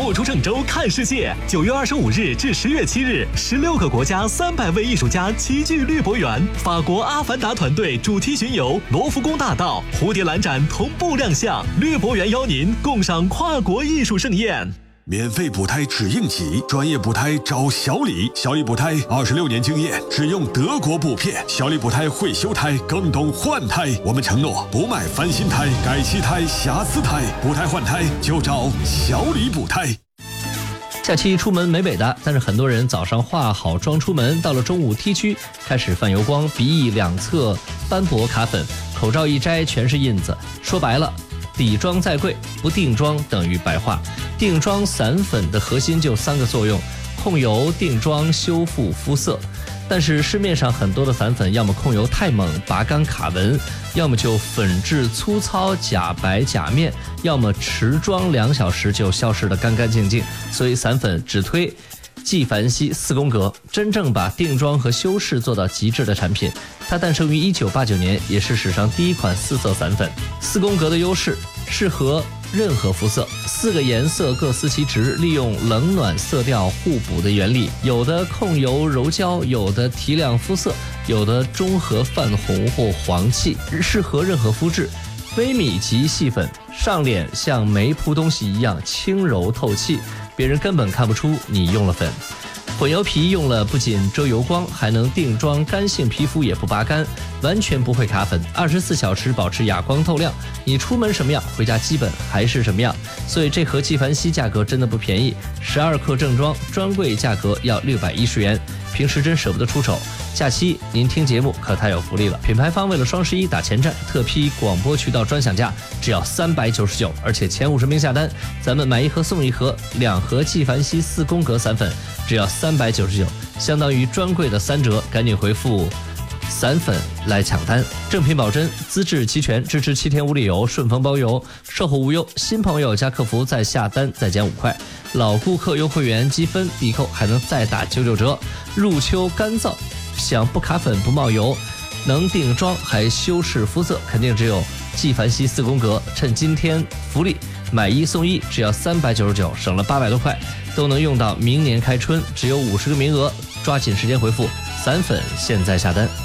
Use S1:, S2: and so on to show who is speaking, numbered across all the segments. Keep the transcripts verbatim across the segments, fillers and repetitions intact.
S1: 不出郑州看世界，九月二十五日至十月七日，十六个国家三百位艺术家齐聚绿博园。法国阿凡达团队主题巡游，罗浮宫大道、蝴蝶兰展同步亮相。绿博园邀您共赏跨国艺术盛宴。
S2: 免费补胎只应急，专业补胎找小李。小李补胎二十六年经验，只用德国补片。小李补胎会修胎，更懂换胎。我们承诺不卖翻新胎、改漆胎、瑕疵胎，补胎换胎就找小李补胎。
S3: 假期出门美美的，但是很多人早上化好妆出门，到了中午 T 区开始泛油光，鼻翼两侧斑驳卡粉，口罩一摘全是印子。说白了，底妆再贵，不定妆等于白化。定妆散粉的核心就三个作用：控油、定妆、修复肤色。但是市面上很多的散粉，要么控油太猛，拔干卡纹，要么就粉质粗糙，假白假面，要么持妆两小时就消失得干干净净。所以散粉只推纪梵希四宫格，真正把定妆和修饰做到极致的产品。它诞生于一九八九年，也是史上第一款四色散粉。四宫格的优势，适合任何肤色，四个颜色各司其职，利用冷暖色调互补的原理，有的控油柔焦，有的提亮肤色，有的中和泛红或黄气，适合任何肤质。微米级细粉，上脸像没铺东西一样轻柔透气，别人根本看不出你用了粉。混油皮用了不仅遮油光，还能定妆，干性皮肤也不拔干，完全不会卡粉，二十四小时保持哑光透亮。你出门什么样，回家基本还是什么样。所以这盒纪梵希价格真的不便宜，十二克正装专柜价格要六百一十元，平时真舍不得出手。假期您听节目可太有福利了，品牌方为了双十一打前站，特批广播渠道专享价只要三百九十九，而且前五十名下单，咱们买一盒送一盒，两盒纪梵希四宫格散粉只要三百九十九，相当于专柜的三折，赶紧回复散粉来抢单。正品保真，资质齐全，支持七天无理由，顺丰包邮，售后无忧。新朋友加客服再下单再减五块，老顾客优惠员积分抵扣还能再打九九折。入秋干燥，想不卡粉不冒油，能定妆还修饰肤色，肯定只有纪梵希四宫格。趁今天福利，买一送一，只要三百九十九，省了八百多块，都能用到明年开春，只有五十个名额，抓紧时间回复散粉，现在下单。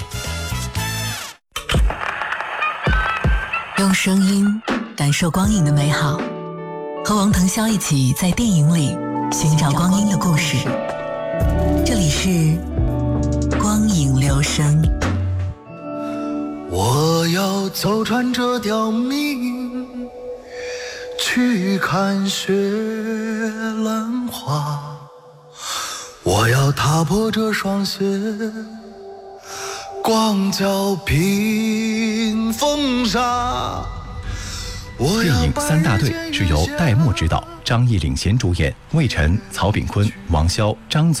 S4: 用声音感受光影的美好，和王腾霄一起在电影里寻找光阴的故事。这里是光影留声。
S5: 我要走穿这条命，去看雪兰花。我要踏破这双鞋，光脚披风沙。
S6: 电影《三大队》是由戴墨执导，张译领衔主演，魏晨、曹炳坤、王骁、张